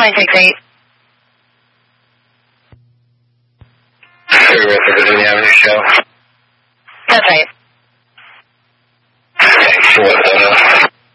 0.68. We're at the Virginia Avenue show. That's right.